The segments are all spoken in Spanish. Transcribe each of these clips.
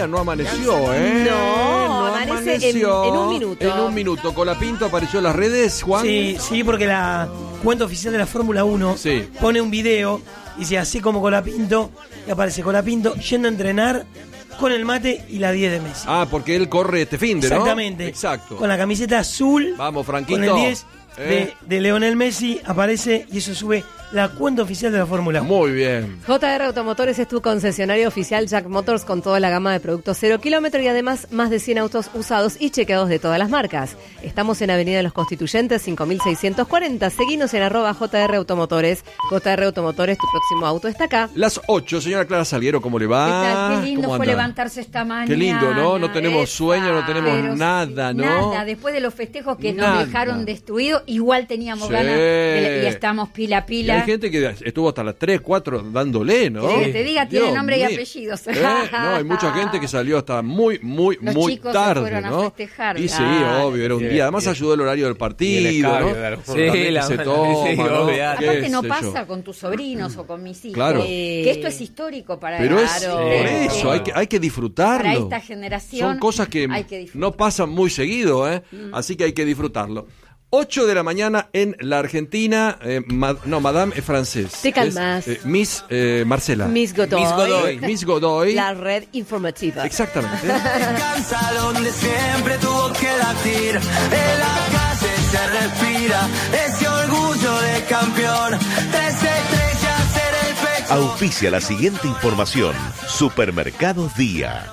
todavía no amaneció, ¿eh? No, amanece en un minuto. En un minuto. Colapinto apareció en las redes, Juan. Sí, porque la cuenta oficial de la Fórmula 1 pone un video y dice así como Colapinto, y aparece Colapinto yendo a entrenar con el mate y la 10 de Messi. Ah, porque él corre este finde, ¿no? Exactamente. Exacto. Con la camiseta azul. Vamos, Franquito. Con el 10 de Lionel Messi aparece y eso sube la cuenta oficial de la Fórmula 1. Muy bien. JR Automotores es tu concesionario oficial Jack Motors con toda la gama de productos 0 kilómetro y además más de 100 autos usados y chequeados de todas las marcas. Estamos en Avenida de los Constituyentes 5640. Seguinos en @JR Automotores. JR Automotores, tu próximo auto está acá. Las 8, señora Clara Salguero, ¿cómo le va? ¿Qué tal? Qué lindo ¿Cómo fue anda? levantarse esta mañana. Qué lindo, ¿no? No tenemos sueño, no tenemos Pero nada, ¿no? Nada, después de los festejos que Nada. nos dejaron destruidos, igual teníamos Sí. ganas y estamos pila a Y pila. hay gente que estuvo hasta las 3, 4 dándole, ¿no? Que te diga, tiene Dios nombre y mío. apellidos. No, hay mucha gente que salió hasta muy Los chicos se tarde, fueron a ¿no? festejar. Y sí, Claro. obvio, era un día. Además ayudó el horario del partido, Y el escabio, ¿no? claro. También Sí, se la- toma, sí, ¿no? obvio. Qué Aparte no sé pasa yo. con tus sobrinos o con mis hijos. Claro. Que esto es histórico para Pero es Claro. por eso, hay que disfrutarlo. Para esta generación Son cosas que hay que disfrutar. no pasan muy seguido, ¿eh? Así que hay que disfrutarlo. 8 de la mañana en la Argentina. Madame es francés. Te calmas. Es, Miss Marcela. Miss Godoy. Miss Godoy. La red informativa. Exactamente. Descansa donde siempre tuvo que latir. En la calle se respira ese orgullo de campeón. 13 estrellas en el pecho. Auspicia la siguiente información. Supermercados Día.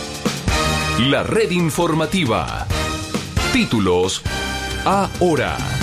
La red informativa. Títulos ahora.